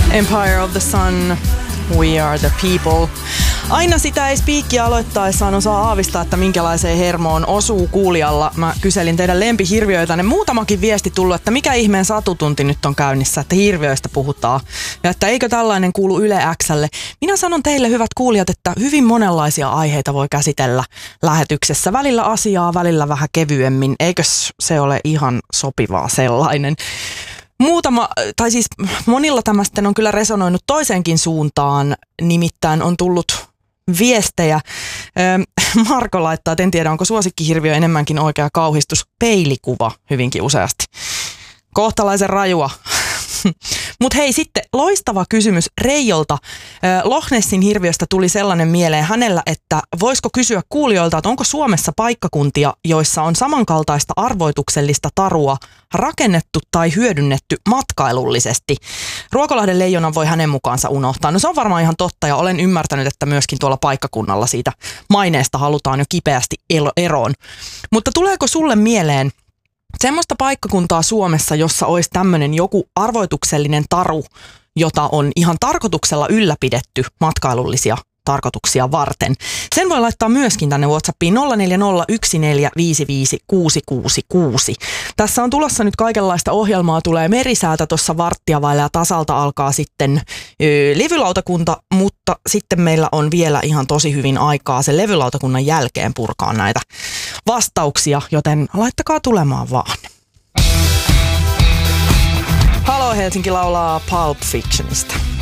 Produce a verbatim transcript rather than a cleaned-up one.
Empire of the Sun, We Are the People. Aina sitä ei spiikkiä aloittaessaan osaa aavistaa, että minkälaiseen hermoon osuu kuulijalla. Mä kyselin teidän lempihirviöitänne. Muutamakin viesti tullut, että mikä ihmeen satutunti nyt on käynnissä, että hirviöistä puhutaan. Ja että eikö tällainen kuulu Yle X:lle. Minä sanon teille, hyvät kuulijat, että hyvin monenlaisia aiheita voi käsitellä lähetyksessä. Välillä asiaa, välillä vähän kevyemmin. Eikös se ole ihan sopivaa sellainen? Muutama, tai siis monilla tämä sitten on kyllä resonoinut toiseenkin suuntaan, nimittäin on tullut viestejä. Marko laittaa, että en tiedä onko suosikkihirviö enemmänkin oikea kauhistus, peilikuva hyvinkin useasti. Kohtalaisen rajua. Mutta hei, sitten loistava kysymys Reijolta. Loch Nessin hirviöstä tuli sellainen mieleen hänellä, että voisiko kysyä kuulijoilta, että onko Suomessa paikkakuntia, joissa on samankaltaista arvoituksellista tarua rakennettu tai hyödynnetty matkailullisesti. Ruokolahden leijonan voi hänen mukaansa unohtaa. No se on varmaan ihan totta ja olen ymmärtänyt, että myöskin tuolla paikkakunnalla siitä maineesta halutaan jo kipeästi eroon. Mutta tuleeko sulle mieleen semmoista paikkakuntaa Suomessa, jossa olisi tämmöinen joku arvoituksellinen taru, jota on ihan tarkoituksella ylläpidetty matkailullisia tarkoituksia varten? Sen voi laittaa myöskin tänne WhatsAppiin nolla neljä nolla yksi neljä viisi viisi kuusi kuusi kuusi. Tässä on tulossa nyt kaikenlaista ohjelmaa, tulee merisäätä tuossa varttia vailla ja tasalta alkaa sitten ö, levylautakunta, mutta sitten meillä on vielä ihan tosi hyvin aikaa sen levylautakunnan jälkeen purkaa näitä vastauksia, joten laittakaa tulemaan vaan. Halo Helsinki laulaa Pulp Fictionista.